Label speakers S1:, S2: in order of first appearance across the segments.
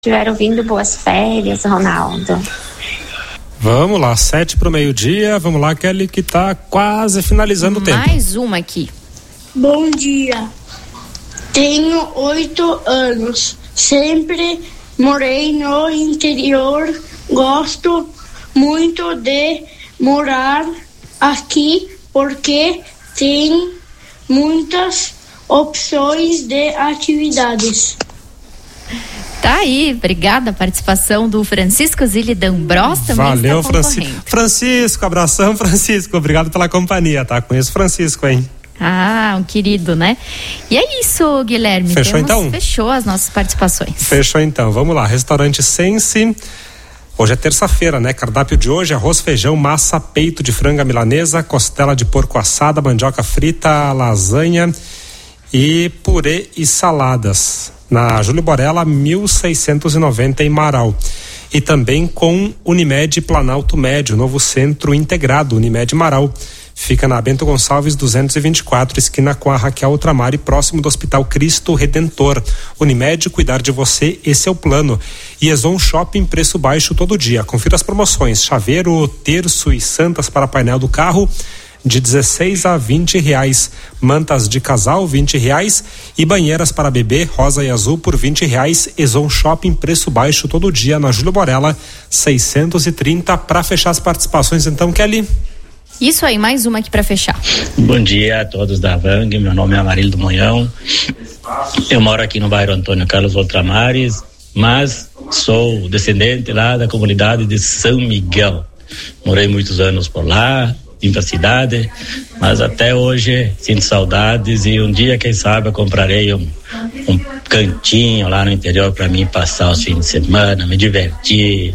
S1: estiver ouvindo, boas férias, Ronaldo.
S2: Vamos lá, 7:30, vamos lá, Kelly, que tá quase finalizando o tempo.
S3: Mais uma aqui.
S4: Bom dia, tenho 8 anos, sempre morei no interior, gosto muito de morar aqui porque tem muitas opções de atividades.
S3: Tá aí, obrigada a participação do Francisco Zilli D'Ambros, também.
S2: Valeu, Francisco, abração, Francisco, obrigado pela companhia, tá? Conheço o Francisco, hein?
S3: Um querido, né? E é isso, Guilherme.
S2: Fechou então?
S3: Fechou as nossas participações.
S2: Fechou então, vamos lá, Restaurante Sense. Hoje é terça-feira, né? Cardápio de hoje: arroz, feijão, massa, peito de franga milanesa, costela de porco assada, mandioca frita, lasanha e purê e saladas. Na Júlio Borella, 1690 em Marau. E também com Unimed Planalto Médio, novo centro integrado, Unimed Marau. Fica na Bento Gonçalves 224, esquina com a Raquel Ultramar, próximo do Hospital Cristo Redentor. Unimed, cuidar de você, esse é o plano. E Ezon Shopping, preço baixo todo dia. Confira as promoções: chaveiro, terço e santas para painel do carro de R$16 a R$20, mantas de casal R$20 e banheiras para bebê rosa e azul por R$20. Ezon Shopping, preço baixo todo dia, na Júlio Borella 630. Para fechar as participações então, Kelly.
S3: Isso aí, mais uma aqui para fechar.
S5: Bom dia a todos da Vang, meu nome é Amarildo Monhão, eu moro aqui no bairro Antônio Carlos Ultramares, mas sou descendente lá da comunidade de São Miguel. Morei muitos anos por lá, vim pra cidade, mas até hoje sinto saudades e um dia, quem sabe, eu comprarei um cantinho lá no interior para mim passar os fins de semana, me divertir.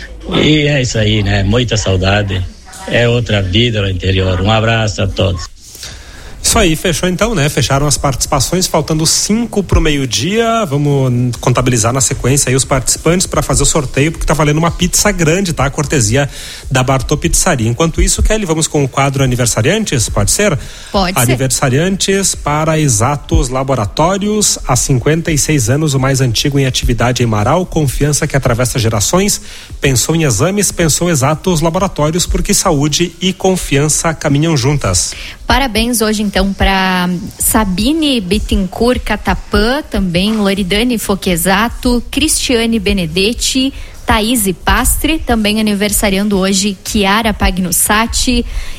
S5: E é isso aí, né? Muita saudade. É outra vida no interior. Um abraço a todos.
S2: Isso aí, fechou então, né? Fecharam as participações, faltando 5 pro meio-dia. Vamos contabilizar na sequência aí os participantes para fazer o sorteio, porque tá valendo uma pizza grande, tá? Cortesia da Bartô Pizzaria. Enquanto isso, Kelly, vamos com o quadro Aniversariantes, pode ser?
S3: Pode ser.
S2: Aniversariantes para Exatos Laboratórios, há 56 anos, o mais antigo em atividade em Marau, confiança que atravessa gerações. Pensou em exames, pensou Exatos Laboratórios, porque saúde e confiança caminham juntas.
S3: Parabéns hoje então para Sabine Bittencourt Catapã, também Loridane Foquesato, Cristiane Benedetti, Thaís Pastre, também aniversariando hoje Chiara Pagnussati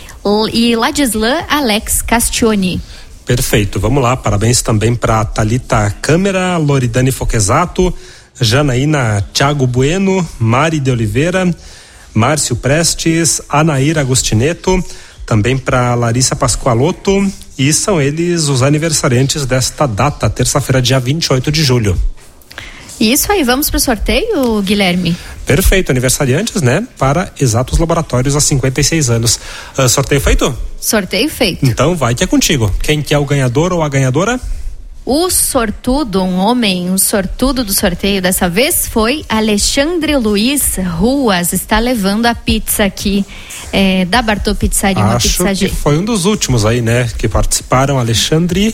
S3: e Ladislan Alex Castioni.
S2: Perfeito, vamos lá, parabéns também para Thalita Câmara, Loridane Foquesato, Janaína Thiago Bueno, Mari de Oliveira, Márcio Prestes, Anaíra Agostineto, também para Larissa Pascoalotto, e são eles os aniversariantes desta data, terça-feira, dia 28 de julho.
S3: Isso aí, vamos pro sorteio, Guilherme?
S2: Perfeito, aniversariantes, né? Para Exatos Laboratórios há 56 anos. Sorteio feito?
S3: Sorteio feito.
S2: Então vai que é contigo. Quem que é o ganhador ou a ganhadora?
S3: O sortudo, um homem, o sortudo do sorteio dessa vez foi Alexandre Luiz Ruas, está levando a pizza aqui da Bartô Pizzaria, uma pizza G.
S2: Acho que foi um dos últimos aí, né, que participaram, Alexandre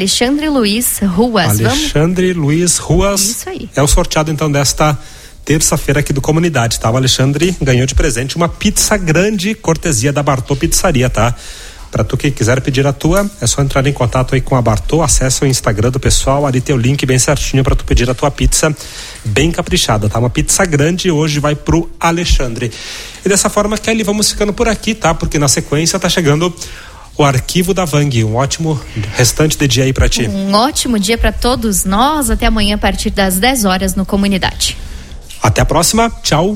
S3: Luiz Ruas.
S2: Luiz Ruas.
S3: Isso aí.
S2: É o sorteado então desta terça-feira aqui do Comunidade, tá? O Alexandre ganhou de presente uma pizza grande, cortesia da Bartô Pizzaria, tá? Para tu que quiser pedir a tua, é só entrar em contato aí com a Bartô, acessa o Instagram do pessoal, ali tem o link bem certinho para tu pedir a tua pizza bem caprichada, tá? Uma pizza grande e hoje vai pro Alexandre. E dessa forma, Kelly, vamos ficando por aqui, tá? Porque na sequência tá chegando o arquivo da Vang. Um ótimo restante de dia aí para ti.
S3: Um ótimo dia para todos nós, até amanhã a partir das 10 horas no Comunidade.
S2: Até a próxima, tchau.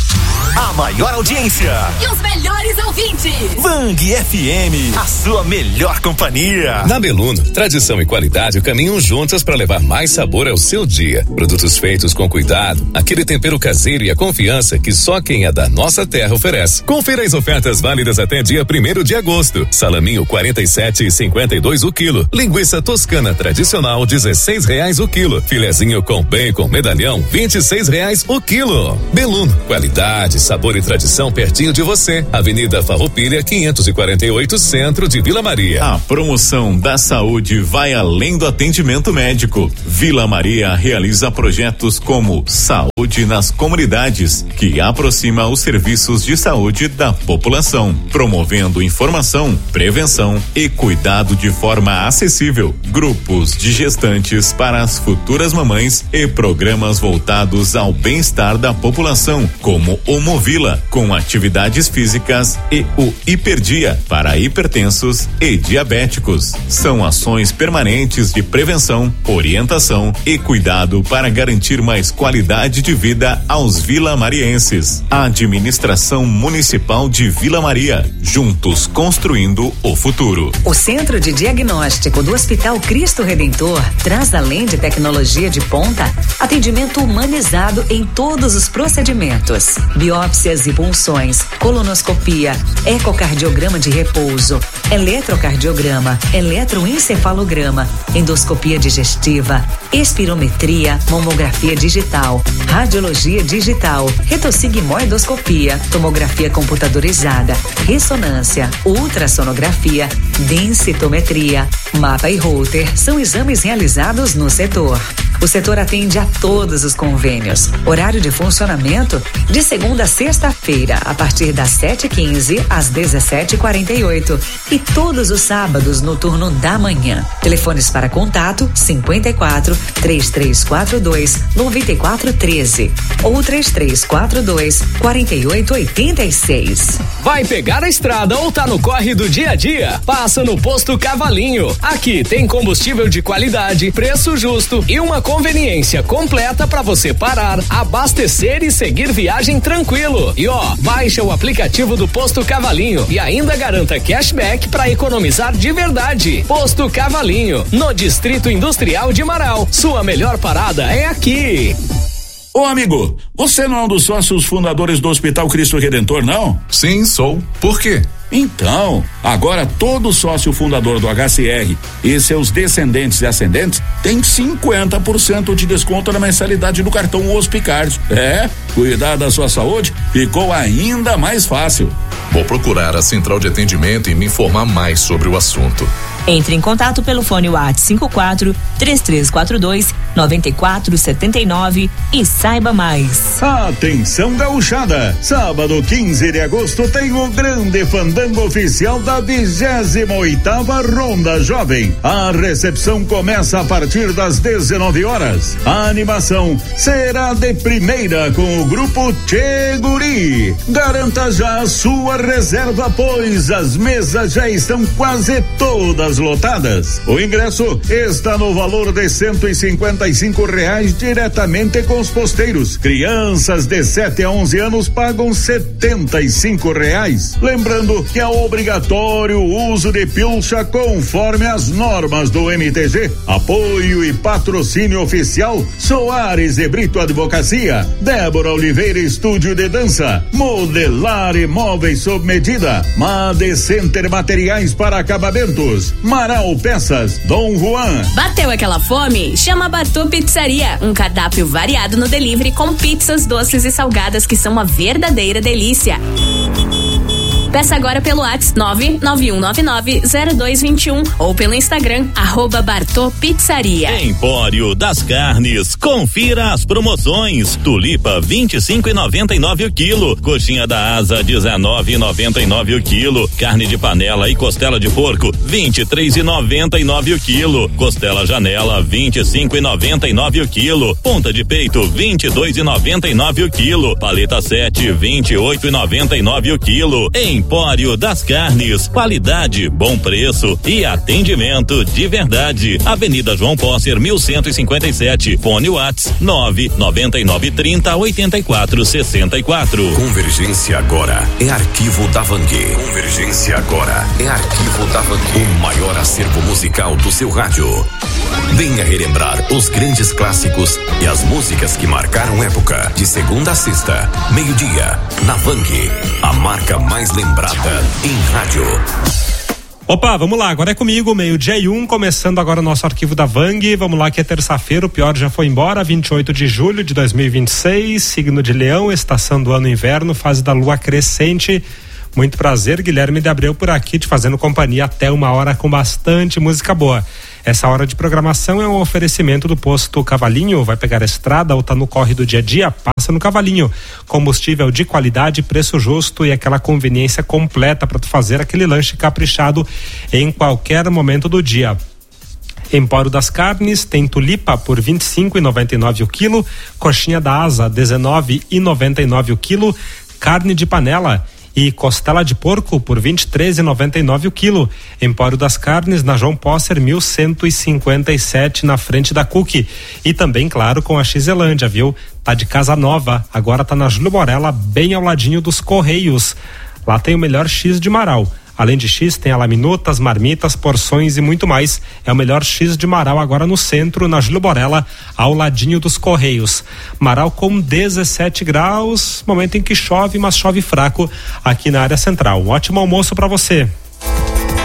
S6: A maior audiência
S7: e os melhores ouvintes.
S6: Vang FM, a sua melhor companhia.
S8: Na Beluno, tradição e qualidade caminham juntas para levar mais sabor ao seu dia. Produtos feitos com cuidado, aquele tempero caseiro e a confiança que só quem é da nossa terra oferece. Confira as ofertas válidas até dia 1º de agosto. Salaminho 47,52 o quilo. Linguiça toscana tradicional R$16 o quilo. Filezinho com bacon medalhão R$26 o quilo. Beluno, qualidade, sabor e tradição pertinho de você. Avenida Avenida Farroupilha 548, centro de Vila Maria.
S9: A promoção da saúde vai além do atendimento médico. Vila Maria realiza projetos como Saúde nas Comunidades, que aproxima os serviços de saúde da população, promovendo informação, prevenção e cuidado de forma acessível. Grupos de gestantes para as futuras mamães e programas voltados ao bem-estar da população, como o Movila, com atividades físicas, e o Hiperdia para hipertensos e diabéticos. São ações permanentes de prevenção, orientação e cuidado para garantir mais qualidade de vida aos vilamarienses. A Administração Municipal de Vila Maria, juntos construindo o futuro.
S10: O Centro de Diagnóstico do Hospital Cristo Redentor traz, além de tecnologia de ponta, atendimento humanizado em todos os procedimentos: biópsias e punções, colonoscopia, ecocardiograma de repouso, eletrocardiograma, eletroencefalograma, endoscopia digestiva, espirometria, mamografia digital, radiologia digital, retossigmoidoscopia, tomografia computadorizada, ressonância, ultrassonografia, densitometria, mapa e Holter são exames realizados no setor. O setor atende a todos os convênios. Horário de funcionamento de segunda a sexta-feira, a partir das 7h15 às 17h48. E todos os sábados no turno da manhã. Telefones para contato 54 3342 9413 ou 3342 4886.
S11: Vai pegar a estrada ou tá no corre do dia a dia? Passa no Posto Cavalinho. Aqui tem combustível de qualidade, preço justo e uma conveniência completa para você parar, abastecer e seguir viagem tranquilo. E baixa o aplicativo do Posto Cavalinho e ainda garanta cashback para economizar de verdade. Posto Cavalinho, no Distrito Industrial de Marau. Sua melhor parada é aqui.
S12: Ô amigo, você não é um dos sócios fundadores do Hospital Cristo Redentor, não?
S8: Sim, sou. Por quê?
S12: Então, agora todo sócio fundador do HCR e seus descendentes e ascendentes tem 50% de desconto na mensalidade do cartão Hospicard. Cuidar da sua saúde ficou ainda mais fácil.
S8: Vou procurar a central de atendimento e me informar mais sobre o assunto.
S10: Entre em contato pelo fone WhatsApp 54 3342 9479 e saiba mais.
S13: Atenção gauchada, sábado 15 de agosto tem o grande fandango oficial da 28ª Ronda Jovem. A recepção começa a partir das 19 horas. A animação será de primeira com o grupo Tchê Guri. Garanta já a sua reserva, pois as mesas já estão quase todas lotadas. O ingresso está no valor de R$155 diretamente com os posteiros. Crianças de 7 a 11 anos pagam R$75. Lembrando que é obrigatório o uso de pilcha conforme as normas do MTG. Apoio e patrocínio oficial Soares e Brito Advocacia, Débora Oliveira Estúdio de Dança, Modelar Imóveis sob medida, Made Center Materiais para Acabamentos, Marau Peças, Dom Juan.
S7: Bateu aquela fome? Chama a Bartô Pizzaria, um cardápio variado no delivery com pizzas, doces e salgadas que são uma verdadeira delícia. Peça agora pelo WhatsApp 991990221 ou pelo Instagram @Bartô Pizzaria.
S14: Empório das Carnes, confira as promoções. Tulipa 25,99 o quilo, coxinha da asa 19,99 o quilo, carne de panela e costela de porco 23,99 o quilo, costela janela 25,99 o quilo, ponta de peito 22,99 o quilo, paleta 7 28,99 o quilo. Empório das Carnes, qualidade, bom preço e atendimento de verdade. Avenida João Pócer 1157, fone WhatsApp 999308464.
S8: Convergência agora é arquivo da Vangue. Convergência agora é arquivo da Vangue. O maior acervo musical do seu rádio. Venha relembrar os grandes clássicos e as músicas que marcaram época. De segunda a sexta, meio-dia, na Vangue, a marca mais lembrada em rádio.
S2: Opa, vamos lá, agora é comigo, 12:01, começando agora o nosso arquivo da Vangue. Vamos lá que é terça-feira, o pior já foi embora, 28 de julho de 2026, signo de Leão, estação do ano inverno, fase da lua crescente. Muito prazer, Guilherme de Abreu por aqui, te fazendo companhia até 1h com bastante música boa. Essa hora de programação é um oferecimento do posto Cavalinho. Vai pegar a estrada ou tá no corre do dia a dia? Passa no Cavalinho. Combustível de qualidade, preço justo e aquela conveniência completa para tu fazer aquele lanche caprichado em qualquer momento do dia. Empório das Carnes tem tulipa por R$ 25,99 o quilo, coxinha da asa R$ 19,99 o quilo, carne de panela e costela de porco por R$ 23,99 o quilo. Empório das Carnes na João Posser 1157 na frente da Cook. E também, claro, com a Xelândia, viu? Tá de casa nova, agora tá na Júlio Borella, bem ao ladinho dos Correios. Lá tem o melhor X de Marau. Além de X, tem a laminutas, marmitas, porções e muito mais. É o melhor X de Marau agora no centro, na Júlio Borella, ao ladinho dos Correios. Marau com 17 graus, momento em que chove, mas chove fraco aqui na área central. Um ótimo almoço para você.